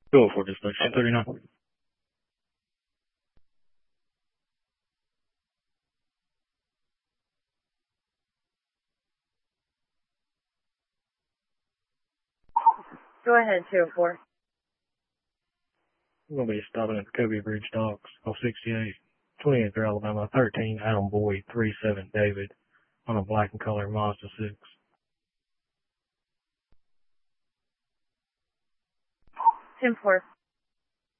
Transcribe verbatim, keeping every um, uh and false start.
Go for dispatch two thirty-nine. Go ahead, two oh four. I'm going to be stopping at the Kobe Bridge Docks, oh sixty-eight, twenty-eighth Alabama, thirteen, Adam Boyd, three seven, David, on a black and color Mazda six. ten four.